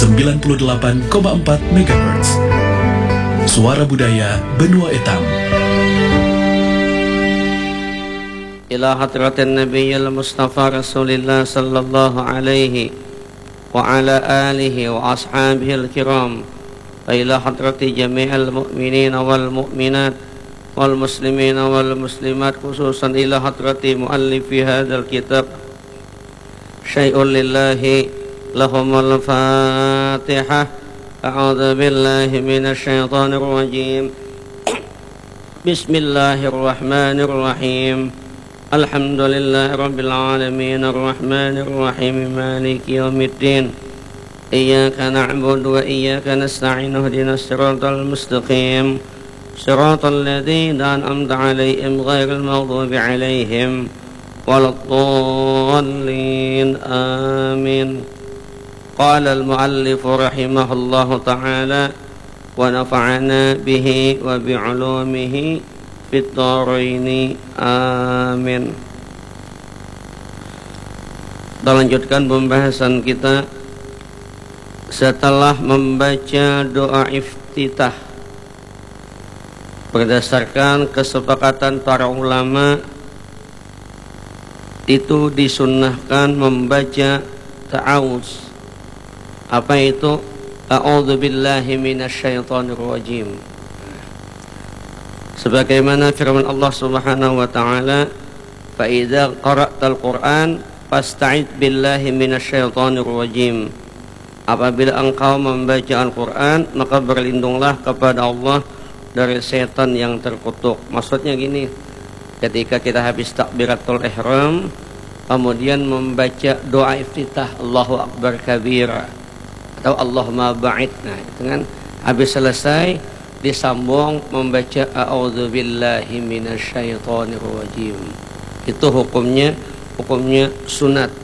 98,4 MHz. Suara Budaya Benua Etam. Ila hadratin Nabiyil Mustafa Rasulillah sallallahu alaihi wa ala alihi wa ashabihil kiram, wa ila hadrati jami'al mu'minin wal mu'minat wal muslimin wal muslimat, khususan ila hadrati muallifi hadzal kitab syai'un lillahi lahumul fatihah. A'udzu billahi minasy syaithanir rajim. Bismillahirrahmanirrahim. Alhamdulillahi rabbil alamin arrahmanir rahim maliki yaumiddin. Iyyaka na'budu wa iyyaka nasta'in ihdinas siratal mustaqim siratal ladzina an'amta 'alaihim ghairil maghdubi 'alaihim waladdallin. Amin. Qala al-muallif rahimahullahu ta'ala wa nafa'ana bihi wa bi'ulumihi fid dharaini. Amin. Kita lanjutkan pembahasan kita setelah membaca doa iftitah. Berdasarkan kesepakatan para ulama, itu disunnahkan membaca ta'awuz. Apa itu? A'udzu billahi minasyaitonir rajim. Sebagaimana firman Allah Subhanahu wa taala, "Fa idza qara'tal Qur'an fasta'id billahi minasyaitonir rajim." Apabila engkau membaca Al-Qur'an, maka berlindunglah kepada Allah dari setan yang terkutuk. Maksudnya gini, ketika kita habis takbiratul ihram, kemudian membaca doa iftitah Allahu Akbar kabira atau Allahumma ba'id, nah itu kan habis selesai disambung membaca a'udzu billahi minasyaitonir rajim. Itu hukumnya sunat.